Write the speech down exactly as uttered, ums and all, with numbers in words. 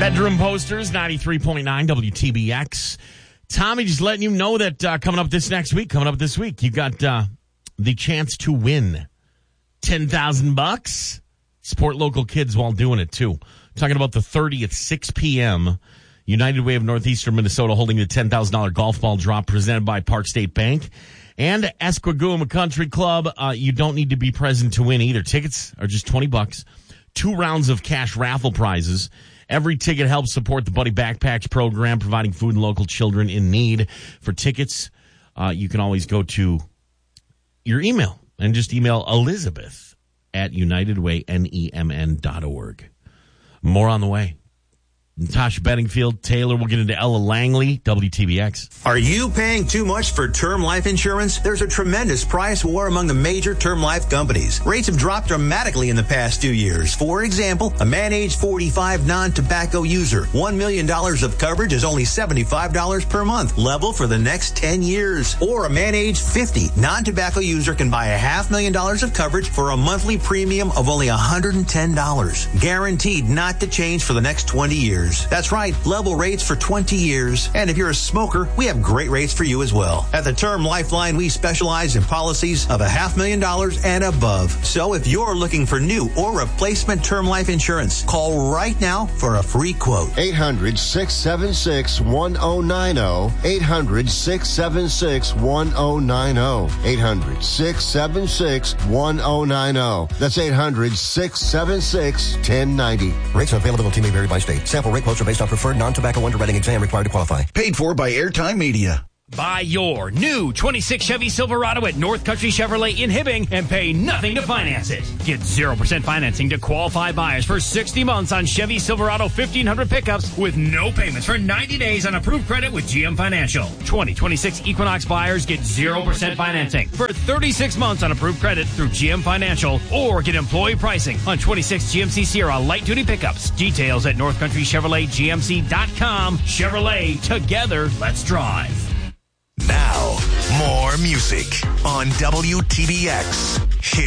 Bedroom Posters, ninety-three point nine W T B X. Tommy, just letting you know that uh, coming up this next week, coming up this week, you got uh, the chance to win ten thousand bucks. Support local kids while doing it, too. Talking about the thirtieth, six p.m., United Way of Northeastern Minnesota holding the ten thousand dollars golf ball drop presented by Park State Bank. And Esquaguma Country Club, uh, you don't need to be present to win either. Tickets are just twenty bucks. Two rounds of cash raffle prizes. Every ticket helps support the Buddy Backpacks program, providing food and local children in need. For tickets, uh, you can always go to your email and just email Elizabeth at unitedway nemn dot org. More on the way. Natasha Bedingfield, Taylor, we'll get into Ella Langley, W T B X. Are you paying too much for term life insurance? There's a tremendous price war among the major term life companies. Rates have dropped dramatically in the past two years. For example, a man age forty-five non-tobacco user, one million dollars of coverage is only seventy-five dollars per month, level for the next ten years. Or a man age fifty non-tobacco user can buy a half million dollars of coverage for a monthly premium of only one hundred ten dollars. Guaranteed not to change for the next twenty years. That's right, level rates for twenty years. And if you're a smoker, we have great rates for you as well. At the Term Lifeline, we specialize in policies of a half million dollars and above. So if you're looking for new or replacement term life insurance, call right now for a free quote. eight hundred, six seven six, one oh nine oh. eight hundred, six seven six, one oh nine oh. eight hundred, six seven six, one oh nine oh. That's eight hundred, six seven six, one oh nine oh. Rates and availability may vary by state. Sample rate quotes are based on preferred non-tobacco underwriting exam required to qualify. Paid for by Airtime Media. Buy your new twenty-six Chevy Silverado at North Country Chevrolet in Hibbing and pay nothing to finance it. Get zero percent financing to qualify buyers for sixty months on Chevy Silverado fifteen hundred pickups with no payments for ninety days on approved credit with G M Financial. twenty twenty-six Equinox buyers get zero percent financing for thirty-six months on approved credit through G M Financial, or get employee pricing on twenty-six G M C Sierra light-duty pickups. Details at north country chevrolet g m c dot com. Chevrolet, together, let's drive. Now, more music on W T B X.